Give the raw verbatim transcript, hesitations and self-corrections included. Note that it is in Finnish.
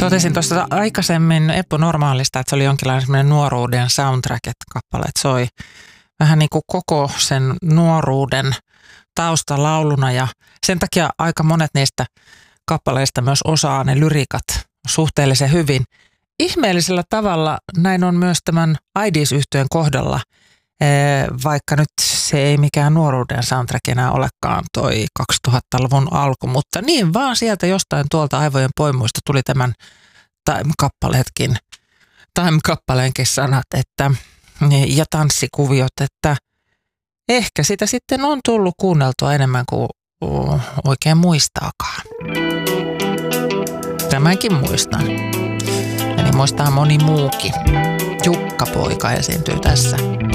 Totesin tuosta aikaisemmin Eppu Normaalista, että se oli jonkinlainen semmoinen nuoruuden soundtrack, että kappaleet soi vähän niin kuin koko sen nuoruuden taustalauluna ja sen takia aika monet niistä kappaleista myös osaa ne lyriikat suhteellisen hyvin. Ihmeellisellä tavalla näin on myös tämän Aidiis-yhtyeen kohdalla, vaikka nyt se ei mikään nuoruuden soundtrack enää olekaan toi kaksituhattaluvun alku, mutta niin vaan sieltä jostain tuolta aivojen poimuista tuli tämän Time-kappaleetkin, Time-kappaleenkin sanat, että ja tanssikuviot, että ehkä sitä sitten on tullut kuunneltua enemmän kuin oikein muistaakaan. Tämänkin muistan. Ja niin muistaa moni muukin. Jukka-poika esiintyy tässä.